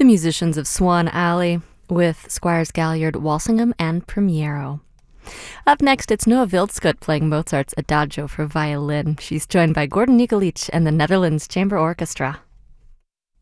the musicians of Swan Alley with Squires Galliard, Walsingham, and Primiero. Up next, it's Noa Wildschut playing Mozart's Adagio for violin. She's joined by Gordon Nikolic and the Netherlands Chamber Orchestra.